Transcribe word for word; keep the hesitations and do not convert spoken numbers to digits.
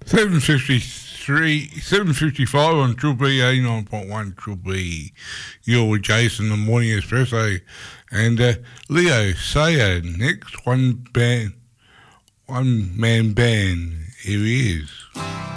seven fifty-three, seven fifty-five on Triple B, eighty-nine point one Triple B. You're with Jason, the Morning Espresso. And uh, Leo Sayer next, one band, one man band. Here he is.